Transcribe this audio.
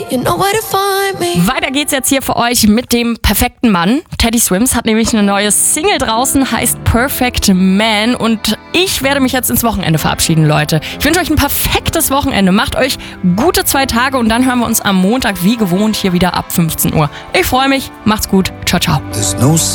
you know where to find me. Weiter geht's jetzt hier für euch mit dem perfekten Mann. Teddy Swims hat nämlich eine neue Single draußen, heißt Perfect Man. Und ich werde mich jetzt ins Wochenende verabschieden, Leute. Ich wünsche euch ein perfektes Wochenende. Macht euch gute 2 Tage und dann hören wir uns am Montag wie gewohnt hier wieder ab 15 Uhr. Ich freue mich. Macht's gut. Ciao, ciao.